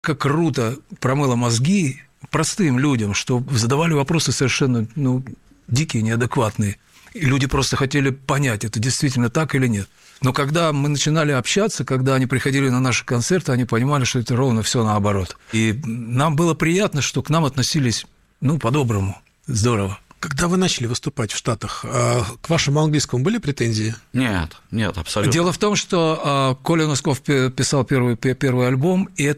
как круто промыло мозги простым людям, что задавали вопросы совершенно дикие, неадекватные. И люди просто хотели понять, это действительно так или нет. Но когда мы начинали общаться, когда они приходили на наши концерты, они понимали, что это ровно все наоборот. И нам было приятно, что к нам относились, по-доброму. Здорово. Когда вы начали выступать в Штатах, к вашему английскому были претензии? Нет, абсолютно. Дело в том, что Коля Носков писал первый альбом, и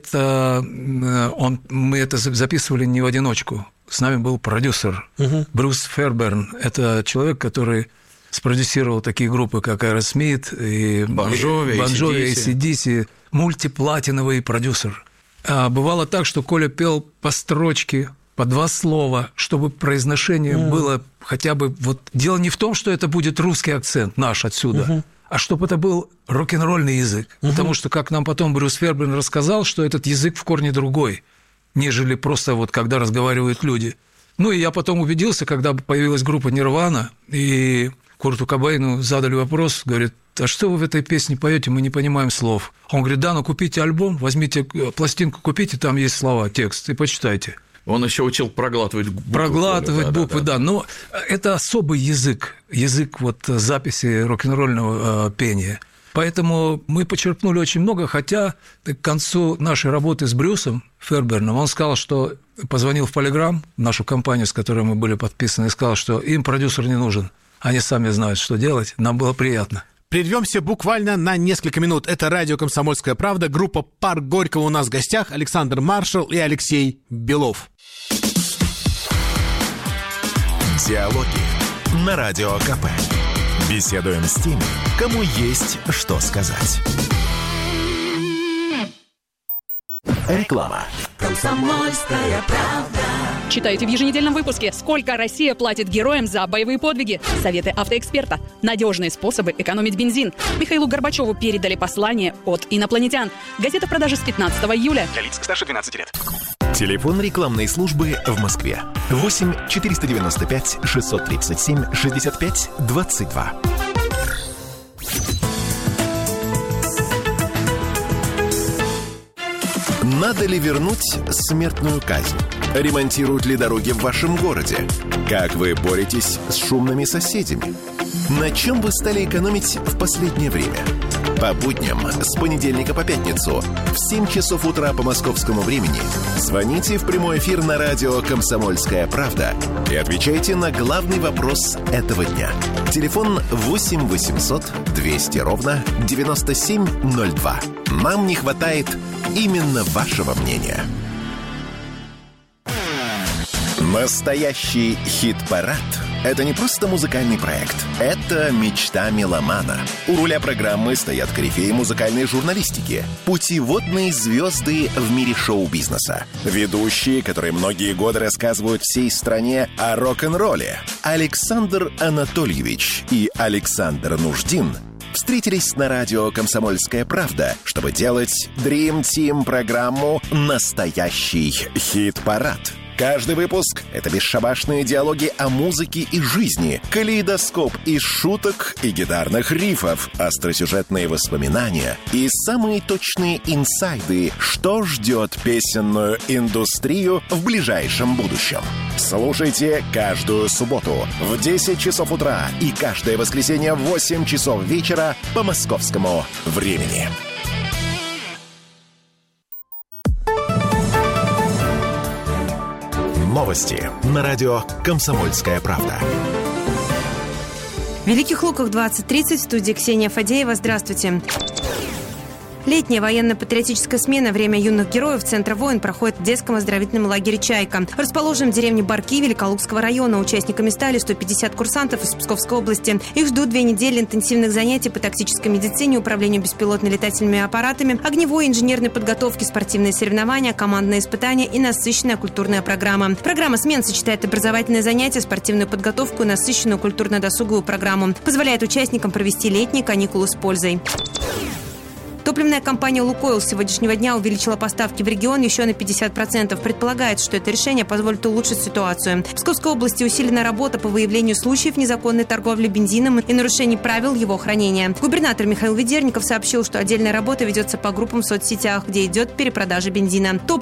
мы это записывали не в одиночку. С нами был продюсер Брюс Ферберн. Это человек, который спродюсировал такие группы, как Aerosmith и Bon Jovi, AC/DC, мультиплатиновый продюсер. Бывало так, что Коля пел по строчке, по 2 слова, чтобы произношение было хотя бы... Дело не в том, что это будет русский акцент наш отсюда, а чтобы это был рок-н-ролльный язык. Потому что, как нам потом Брюс Ферберн рассказал, что этот язык в корне другой, нежели просто когда разговаривают люди. И я потом убедился, когда появилась группа «Нирвана», и Курту Кобейну задали вопрос, говорит: а что вы в этой песне поете, мы не понимаем слов. Он говорит: да, купите альбом, возьмите пластинку, купите, там есть слова, текст, и почитайте. Он еще учил проглатывать буквы. Проглатывать буквы, да. Но это особый язык записи рок-н-ролльного пения. Поэтому мы почерпнули очень много, хотя к концу нашей работы с Брюсом Ферберном он сказал, что позвонил в Polygram, нашу компанию, с которой мы были подписаны, и сказал, что им продюсер не нужен. Они сами знают, что делать. Нам было приятно. Прервемся буквально на несколько минут. Это радио «Комсомольская правда», группа «Парк Горького». У нас в гостях Александр Маршал и Алексей Белов. Диалоги на Радио КП. Беседуем с теми, кому есть что сказать. Реклама. «Комсомольская правда». Читайте в еженедельном выпуске, сколько Россия платит героям за боевые подвиги. Советы автоэксперта. Надежные способы экономить бензин. Михаилу Горбачеву передали послание от инопланетян. Газета в продаже с 15 июля. Для лиц старше 12 лет. Телефон рекламной службы в Москве. 8 495 637 65 22. Надо ли вернуть смертную казнь? Ремонтируют ли дороги в вашем городе? Как вы боретесь с шумными соседями? На чем вы стали экономить в последнее время? По будням с понедельника по пятницу в 7 часов утра по московскому времени звоните в прямой эфир на радио «Комсомольская правда» и отвечайте на главный вопрос этого дня. Телефон 8 800 200 ровно 9702. Нам не хватает именно вашего мнения. Настоящий хит-парад – это не просто музыкальный проект. Это мечта меломана. У руля программы стоят корифеи музыкальной журналистики, путеводные звезды в мире шоу-бизнеса, ведущие, которые многие годы рассказывают всей стране о рок-н-ролле. Александр Анатольевич и Александр Нуждин встретились на радио «Комсомольская правда», чтобы делать Dream Team программу «Настоящий хит-парад». Каждый выпуск — это бесшабашные диалоги о музыке и жизни, калейдоскоп из шуток и гитарных рифов, остросюжетные воспоминания и самые точные инсайды, что ждет песенную индустрию в ближайшем будущем. Слушайте каждую субботу в 10 часов утра и каждое воскресенье в 8 часов вечера по московскому времени. Новости на радио «Комсомольская правда». В Великих Луках 20:30, в студии Ксения Фадеева. Здравствуйте. Летняя военно-патриотическая смена «Время юных героев» Центра войн проходит в детском оздоровительном лагере «Чайка». Расположен в деревне Барки Великолукского района. Участниками стали 150 курсантов из Псковской области. Их ждут 2 недели интенсивных занятий по тактической медицине, управлению беспилотными летательными аппаратами, огневой и инженерной подготовки, спортивные соревнования, командные испытания и насыщенная культурная программа. Программа смен сочетает образовательные занятия, спортивную подготовку и насыщенную культурно-досуговую программу. Позволяет участникам провести летние каникулы с пользой. Топливная компания «Лукойл» с сегодняшнего дня увеличила поставки в регион еще на 50%. Предполагается, что это решение позволит улучшить ситуацию. В Псковской области усилена работа по выявлению случаев незаконной торговли бензином и нарушений правил его хранения. Губернатор Михаил Ведерников сообщил, что отдельная работа ведется по группам в соцсетях, где идет перепродажа бензина.